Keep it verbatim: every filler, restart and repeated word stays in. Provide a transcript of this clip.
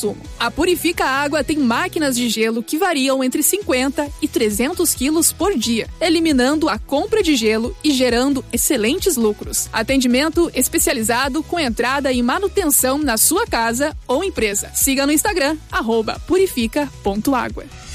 consumo. A Purifica Água tem máquinas de gelo que variam entre cinquenta e trezentos quilos por dia, eliminando a compra de gelo e gerando excelentes lucros. Atendimento especializado com entrada e manutenção na sua casa ou empresa. Siga no Instagram, arroba purifica ponto água.